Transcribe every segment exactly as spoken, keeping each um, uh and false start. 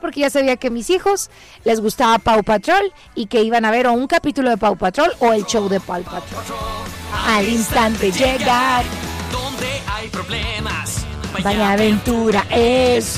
porque ya sabía que a mis hijos les gustaba Paw Patrol y que iban a ver o un capítulo de Paw Patrol o el show de Paw Patrol. Al instante llegar, donde hay problemas, vaya aventura es.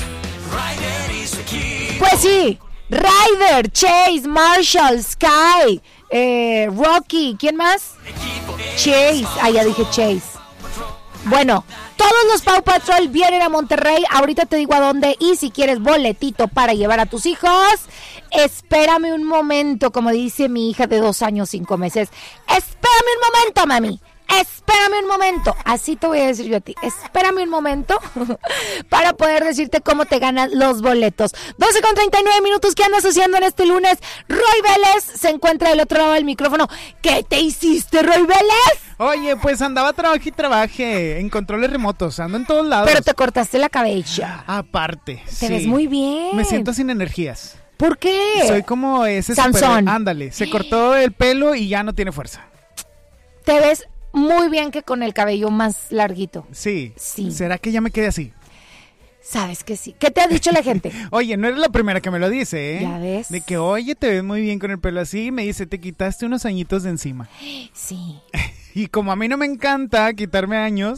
Pues sí, Ryder, Chase, Marshall, Sky, eh, Rocky, ¿quién más? Chase, ah, ya dije Chase. Bueno, todos los Paw Patrol vienen a Monterrey, ahorita te digo a dónde, y si quieres boletito para llevar a tus hijos, espérame un momento, como dice mi hija de dos años, cinco meses, espérame un momento, mami. Espérame un momento, así te voy a decir yo a ti, espérame un momento para poder decirte cómo te ganas los boletos. doce con treinta y nueve minutos, ¿qué andas haciendo en este lunes? Roy Vélez se encuentra del otro lado del micrófono. ¿Qué te hiciste, Roy Vélez? Oye, pues andaba trabaje y trabaje en controles remotos, ando en todos lados. Pero te cortaste la cabeza. Aparte, Te sí. ves muy bien. Me siento sin energías. ¿Por qué? Soy como ese Sansón. super... Ándale, se cortó el pelo y ya no tiene fuerza. Te ves muy bien que con el cabello más larguito. Sí. Sí. ¿Será que ya me quedé así? Sabes que sí. ¿Qué te ha dicho la gente? Oye, no eres la primera que me lo dice, ¿eh? Ya ves. De que, oye, te ves muy bien con el pelo así. Me dice, te quitaste unos añitos de encima. Sí. Y como a mí no me encanta quitarme años,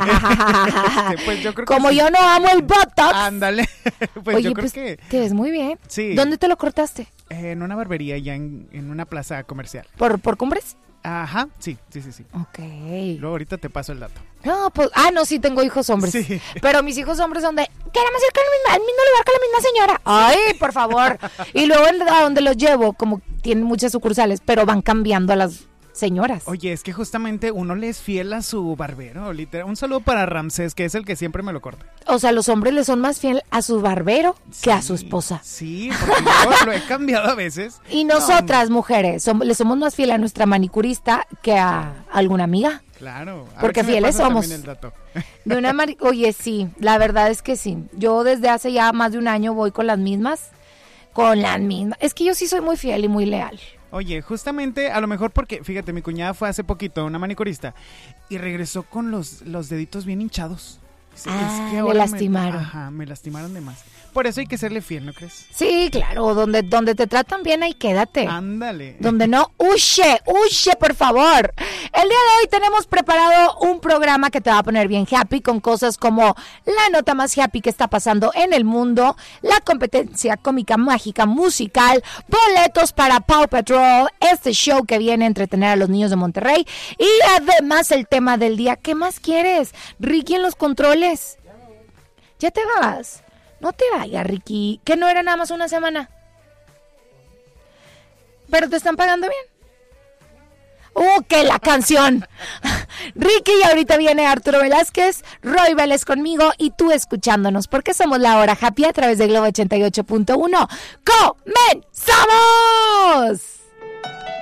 este, pues yo creo que Como sí. yo no amo el Botox. Ándale. Pues Oye, yo creo pues que te ves muy bien. Sí. ¿Dónde te lo cortaste? eh, en una barbería ya en, en una plaza comercial. ¿Por, por Cumbres? Ajá, sí, sí, sí, sí. Ok. Luego ahorita te paso el dato. No, pues, ah, no, sí tengo hijos hombres. Sí. Pero mis hijos hombres son de, queremos ir con el mismo, al mismo lugar que la misma señora. Ay, por favor. Y luego en- a donde los llevo, como tienen muchas sucursales, pero van cambiando a las señoras. Oye, es que justamente uno le es fiel a su barbero, literal. Un saludo para Ramsés, que es el que siempre me lo corta. O sea, los hombres le son más fiel a su barbero que a su esposa. Sí, porque yo lo he cambiado a veces. Y nosotras, mujeres, som- le somos más fiel a nuestra manicurista que a alguna amiga. Claro. A Porque ver si me fieles pasas somos. también el dato. De una mani- Oye, sí, la verdad es que sí. Yo desde hace ya más de un año voy con las mismas. Con las mismas. Es que yo sí soy muy fiel y muy leal. Oye, justamente, a lo mejor porque, fíjate, mi cuñada fue hace poquito, una manicurista, y regresó con los, los deditos bien hinchados. Dice, Ah, le ahora lastimaron. ajá, me lastimaron de más. Por eso hay que serle fiel, ¿no crees? Sí, claro, donde, donde te tratan bien, ahí quédate. Ándale. Donde no, huye, huye, por favor. El día de hoy tenemos preparado un programa que te va a poner bien happy con cosas como la nota más happy que está pasando en el mundo, la competencia cómica, mágica, musical, boletos para Paw Patrol, este show que viene a entretener a los niños de Monterrey y además el tema del día. ¿Qué más quieres? Ricky en los controles. ¿Ya te vas? No te vayas, Ricky. ¿Que no era nada más una semana? ¿Pero te están pagando bien? ¡Uh, que la canción! Ricky, y ahorita viene Arturo Velázquez, Roy Vélez conmigo y tú escuchándonos, porque somos La Hora Happy a través de Globo ochenta y ocho punto uno. ¡Comenzamos!